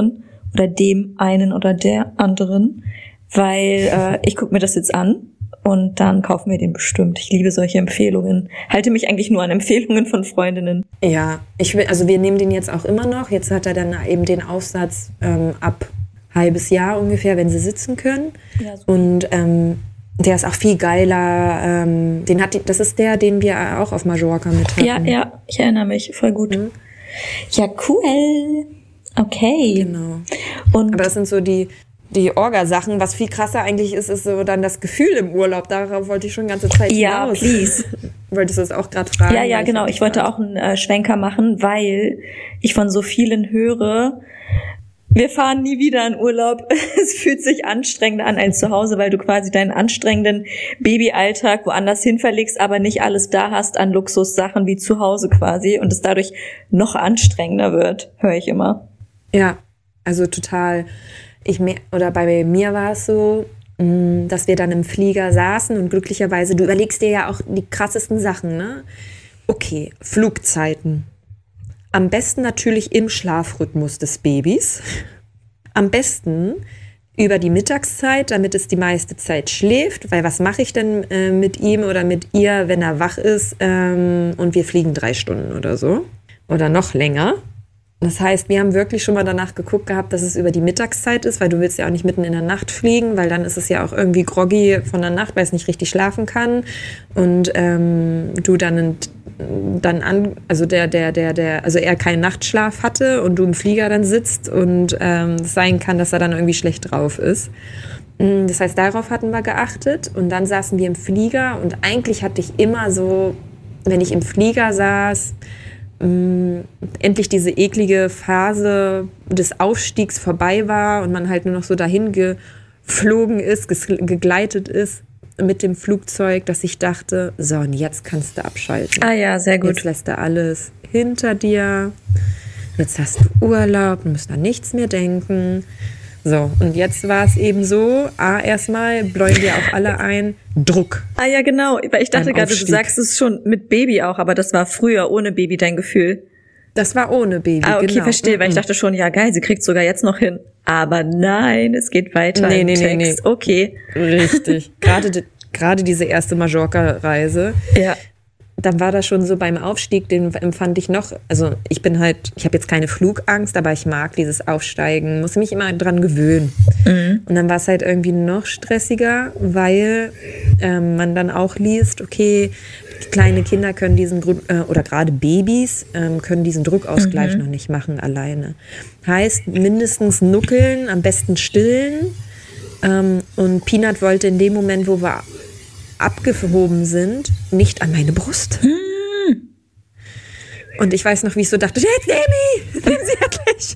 oder dem einen oder der anderen, weil äh, ich gucke mir das jetzt an und dann kaufen wir den bestimmt. Ich liebe solche Empfehlungen. Halte mich eigentlich nur an Empfehlungen von Freundinnen. Ja, ich will, also wir nehmen den jetzt auch immer noch. Jetzt hat er dann eben den Aufsatz ähm, ab halbes Jahr ungefähr, wenn sie sitzen können. Ja, super. Und ähm, der ist auch viel geiler. Ähm, den hat die, das ist der, den wir auch auf Mallorca mit hatten. Ja, ja, ich erinnere mich, voll gut. Mhm. Ja, cool. Okay. Genau. Und Aber das sind so die, die Orga-Sachen. Was viel krasser eigentlich ist, ist so dann das Gefühl im Urlaub. Darauf wollte ich schon die ganze Zeit ja, hinaus. please. Wolltest du das auch gerade fragen? Ja, ja, genau. Ich wollte auch einen äh, Schwenker machen, weil ich von so vielen höre, wir fahren nie wieder in Urlaub. Es fühlt sich anstrengender an als zu Hause, weil du quasi deinen anstrengenden Babyalltag woanders hin verlegst, aber nicht alles da hast an Luxussachen wie zu Hause quasi und es dadurch noch anstrengender wird, höre ich immer. Ja, also total. Ich mer- oder bei mir war es so, mh, dass wir dann im Flieger saßen und glücklicherweise, du überlegst dir ja auch die krassesten Sachen, ne? Okay, Flugzeiten. Am besten natürlich im Schlafrhythmus des Babys. Am besten über die Mittagszeit, damit es die meiste Zeit schläft. Weil was mache ich denn äh, mit ihm oder mit ihr, wenn er wach ist ähm, und wir fliegen drei Stunden oder so? Oder noch länger. Das heißt, wir haben wirklich schon mal danach geguckt gehabt, dass es über die Mittagszeit ist, weil du willst ja auch nicht mitten in der Nacht fliegen, weil dann ist es ja auch irgendwie groggy von der Nacht, weil es nicht richtig schlafen kann. Und ähm, du dann, dann an, also der, der, der, der, also er keinen Nachtschlaf hatte und du im Flieger dann sitzt und ähm, es sein kann, dass er dann irgendwie schlecht drauf ist. Das heißt, darauf hatten wir geachtet und dann saßen wir im Flieger und eigentlich hatte ich immer so, wenn ich im Flieger saß, Ähm, endlich diese eklige Phase des Aufstiegs vorbei war und man halt nur noch so dahin geflogen ist, ges- gegleitet ist mit dem Flugzeug, dass ich dachte, so, und jetzt kannst du abschalten. Ah ja, sehr gut. Jetzt lässt du alles hinter dir. Jetzt hast du Urlaub, du musst an nichts mehr denken. So, und jetzt war es eben so, A, erstmal bläuen wir auch alle ein, Druck. Ah ja, genau, weil ich dachte Beim gerade, du Aufstieg. sagst es schon mit Baby auch, aber das war früher ohne Baby dein Gefühl. Das war ohne Baby, Ah, okay, genau. verstehe, weil ich Mhm. dachte schon, ja geil, sie kriegt sogar jetzt noch hin. Aber nein, es geht weiter Nee, im nee, nee, Text. nee. Okay. Richtig. Gerade, die- gerade diese erste Mallorca-Reise. Ja. Dann war das schon so beim Aufstieg, den empfand ich noch, also ich bin halt, ich habe jetzt keine Flugangst, aber ich mag dieses Aufsteigen, muss mich immer dran gewöhnen. Mhm. Und dann war es halt irgendwie noch stressiger, weil ähm, man dann auch liest, okay, kleine Kinder können diesen Grund, äh, oder gerade Babys ähm, können diesen Druckausgleich Mhm. noch nicht machen alleine. Heißt, mindestens nuckeln, am besten stillen. Ähm, und Peanut wollte in dem Moment, wo wir abgehoben sind, nicht an meine Brust. Hm. Und ich weiß noch, wie ich so dachte, jetzt Baby, nehmen Sie endlich.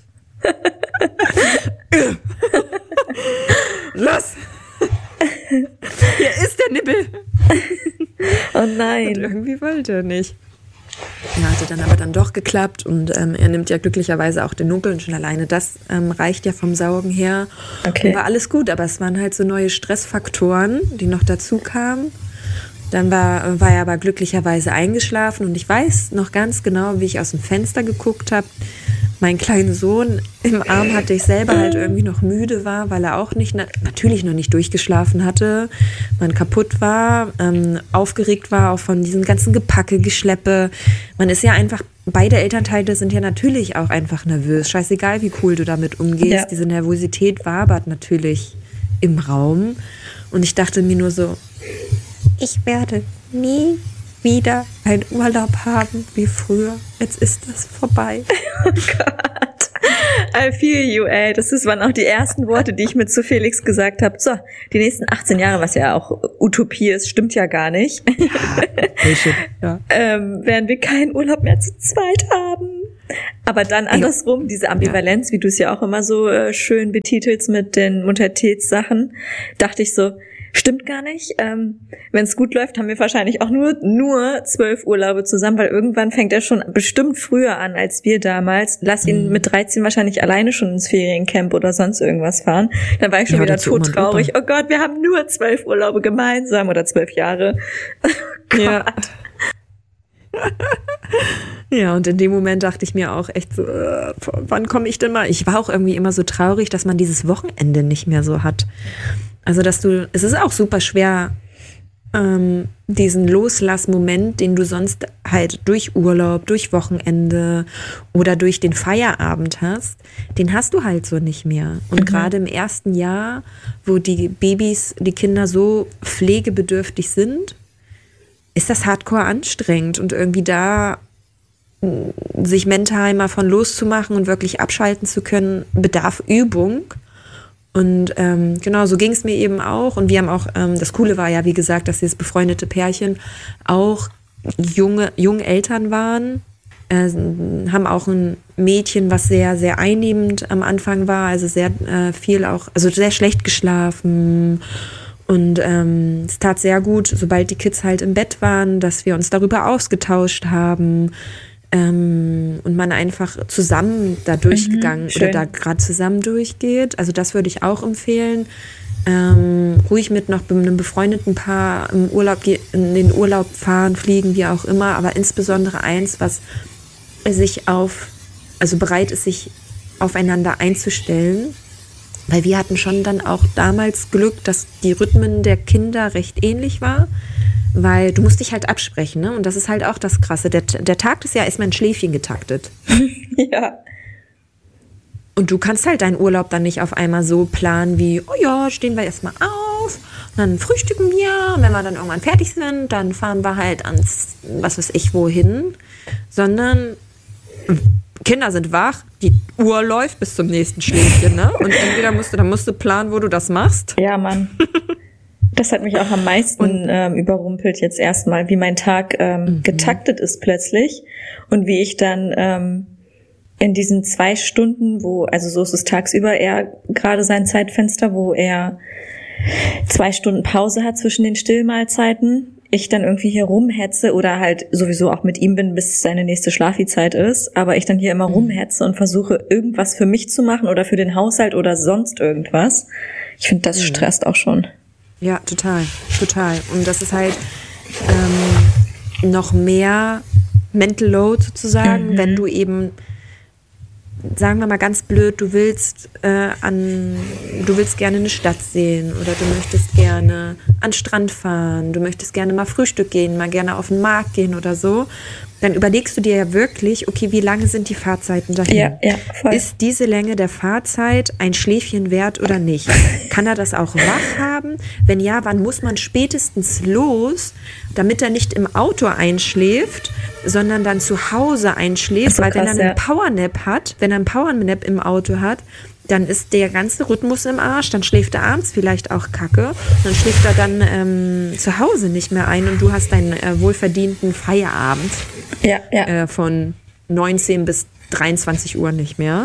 Los. Hier ist der Nippel. Oh Und nein. irgendwie wollte er nicht. Ja, hatte dann aber dann doch geklappt und ähm, er nimmt ja glücklicherweise auch den Nuckel und schon alleine das ähm, reicht ja vom Saugen her. Okay. Und war alles gut, aber es waren halt so neue Stressfaktoren, die noch dazu kamen. Dann war, war er aber glücklicherweise eingeschlafen und ich weiß noch ganz genau, wie ich aus dem Fenster geguckt habe. Mein kleiner Sohn im Arm hatte ich selber halt irgendwie noch müde war, weil er auch nicht, natürlich noch nicht durchgeschlafen hatte, man kaputt war, ähm, aufgeregt war auch von diesem ganzen Gepacke, Geschleppe. Man ist ja einfach, beide Elternteile sind ja natürlich auch einfach nervös. Scheißegal, wie cool du damit umgehst. Ja. Diese Nervosität wabert natürlich im Raum. Und ich dachte mir nur so, ich werde nie wieder einen Urlaub haben wie früher. Jetzt ist das vorbei. Oh Gott. I feel you, ey. Das ist, waren auch die ersten Worte, die ich mit zu Felix gesagt habe. So, die nächsten achtzehn Jahre, was ja auch Utopie ist, stimmt ja gar nicht. Ja. ähm, werden wir keinen Urlaub mehr zu zweit haben. Aber dann andersrum, diese Ambivalenz, wie du es ja auch immer so äh, schön betitelst mit den Muttertätssachen, dachte ich so, stimmt gar nicht. Ähm, wenn es gut läuft, haben wir wahrscheinlich auch nur nur zwölf Urlaube zusammen, weil irgendwann fängt er schon bestimmt früher an als wir damals. Lass ihn Mhm. mit dreizehn wahrscheinlich alleine schon ins Feriencamp oder sonst irgendwas fahren. Dann war ich schon Ja, wieder oder zu Oma und todtraurig. Oh Gott, wir haben nur zwölf Urlaube gemeinsam oder zwölf Jahre. Oh Gott. Ja. Ja, und in dem Moment dachte ich mir auch echt so, äh, wann komme ich denn mal? Ich war auch irgendwie immer so traurig, dass man dieses Wochenende nicht mehr so hat. Also, dass du, es ist auch super schwer, ähm, diesen Loslassmoment, den du sonst halt durch Urlaub, durch Wochenende oder durch den Feierabend hast, den hast du halt so nicht mehr. Und mhm. gerade im ersten Jahr, wo die Babys, die Kinder so pflegebedürftig sind, ist das hardcore anstrengend und irgendwie da sich mental mal von loszumachen und wirklich abschalten zu können, bedarf Übung. Und ähm, genau, so ging es mir eben auch. Und wir haben auch, ähm, das Coole war ja, wie gesagt, dass dieses befreundete Pärchen auch junge, junge Eltern waren, äh, haben auch ein Mädchen, was sehr, sehr einnehmend am Anfang war, also sehr äh, viel auch, also sehr schlecht geschlafen. Und ähm, es tat sehr gut, sobald die Kids halt im Bett waren, dass wir uns darüber ausgetauscht haben. Ähm, und man einfach zusammen da durchgegangen mhm, oder da gerade zusammen durchgeht. Also das würde ich auch empfehlen. Ähm, ruhig mit noch einem befreundeten Paar im Urlaub, in den Urlaub fahren, fliegen, wie auch immer. Aber insbesondere eins, was sich auf, also bereit ist, sich aufeinander einzustellen. Weil wir hatten schon dann auch damals Glück, dass die Rhythmen der Kinder recht ähnlich war. Weil du musst dich halt absprechen, ne? Und das ist halt auch das Krasse. Der, der Tag des Jahres ist mal ein Schläfchen getaktet. Ja. Und du kannst halt deinen Urlaub dann nicht auf einmal so planen wie, oh ja, stehen wir erstmal auf, dann frühstücken wir, und wenn wir dann irgendwann fertig sind, dann fahren wir halt ans, was weiß ich, wohin. Sondern Kinder sind wach, die Uhr läuft bis zum nächsten Schläfchen, ne? Und entweder musst du, dann musst du planen, wo du das machst. Ja, Mann. Das hat mich auch am meisten und, ähm, überrumpelt jetzt erstmal, wie mein Tag ähm, mhm. getaktet ist plötzlich und wie ich dann ähm, in diesen zwei Stunden, wo, also so ist es tagsüber eher gerade sein Zeitfenster, wo er zwei Stunden Pause hat zwischen den Stillmahlzeiten, ich dann irgendwie hier rumhetze oder halt sowieso auch mit ihm bin, bis seine nächste Schlafizeit ist, aber ich dann hier immer rumhetze und versuche irgendwas für mich zu machen oder für den Haushalt oder sonst irgendwas. Ich finde, das stresst auch schon. Ja, total, total. Und das ist halt ähm, noch mehr Mental Load sozusagen, mhm. wenn du eben, sagen wir mal ganz blöd, du willst äh, an, du willst gerne eine Stadt sehen oder du möchtest gerne an den Strand fahren, du möchtest gerne mal Frühstück gehen, mal gerne auf den Markt gehen oder so. Dann überlegst du dir ja wirklich, okay, wie lange sind die Fahrzeiten dahin? Ja, ja, voll. Ist diese Länge der Fahrzeit ein Schläfchen wert oder nicht? Kann er das auch wach haben? Wenn ja, wann muss man spätestens los, damit er nicht im Auto einschläft, sondern dann zu Hause einschläft? So weil krass, wenn er einen ja. Powernap hat, wenn er einen Powernap im Auto hat, dann ist der ganze Rhythmus im Arsch, dann schläft er abends vielleicht auch kacke, dann schläft er dann ähm, zu Hause nicht mehr ein und du hast deinen äh, wohlverdienten Feierabend ja, ja. Äh, von neunzehn bis dreiundzwanzig Uhr nicht mehr,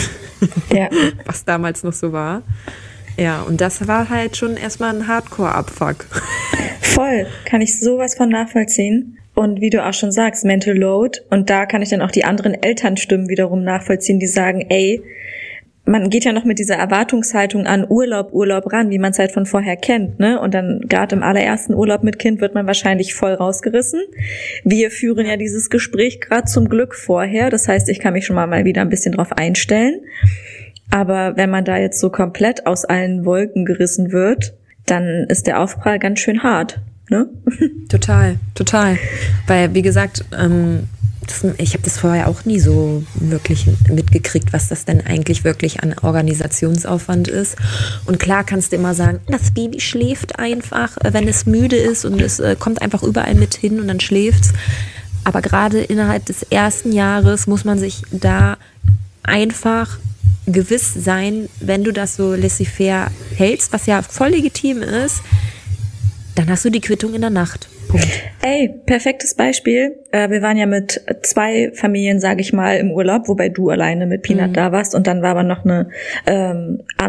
ja. was damals noch so war. Ja, und das war halt schon erstmal ein Hardcore-Abfuck. Voll, kann ich sowas von nachvollziehen. Und wie du auch schon sagst, Mental Load. Und da kann ich dann auch die anderen Elternstimmen wiederum nachvollziehen, die sagen, ey, man geht ja noch mit dieser Erwartungshaltung an Urlaub, Urlaub ran, wie man es halt von vorher kennt, ne? Und dann gerade im allerersten Urlaub mit Kind wird man wahrscheinlich voll rausgerissen. Wir führen ja dieses Gespräch gerade zum Glück vorher. Das heißt, ich kann mich schon mal, mal wieder ein bisschen drauf einstellen. Aber wenn man da jetzt so komplett aus allen Wolken gerissen wird, dann ist der Aufprall ganz schön hart, ne? Total, total. Weil, wie gesagt, ähm, das, ich habe das vorher auch nie so wirklich mitgekriegt, was das denn eigentlich wirklich an Organisationsaufwand ist. Und klar kannst du immer sagen, das Baby schläft einfach, wenn es müde ist und es äh, kommt einfach überall mit hin und dann schläft's. Aber gerade innerhalb des ersten Jahres muss man sich da einfach gewiss sein, wenn du das so laissez-faire hältst, was ja voll legitim ist, dann hast du die Quittung in der Nacht. Punkt. Ey, perfektes Beispiel. Äh, wir waren ja mit zwei Familien, sage ich mal, im Urlaub, wobei du alleine mit Peanut mhm. da warst und dann war aber noch eine ähm,